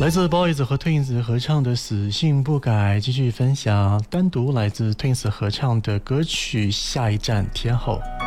来自 Boys 和 Twins 合唱的《死性不改》，继续分享单独来自 Twins 合唱的歌曲《下一站天后》。